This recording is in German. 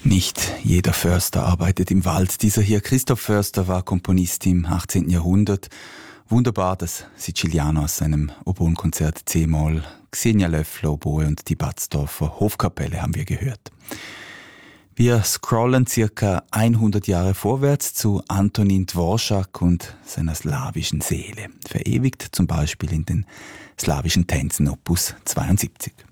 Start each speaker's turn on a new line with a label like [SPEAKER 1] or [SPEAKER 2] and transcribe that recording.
[SPEAKER 1] Nicht jeder Förster arbeitet im Wald. Dieser hier, Christoph Förster, war Komponist im 18. Jahrhundert. Wunderbar, das Siciliano aus seinem Oboenkonzert C-Moll, Xenia Löffler Oboe und die Batzdorfer Hofkapelle haben wir gehört. Wir scrollen circa 100 Jahre vorwärts zu Antonin Dvorak und seiner slawischen Seele, verewigt zum Beispiel in den slawischen Tänzen Opus 72.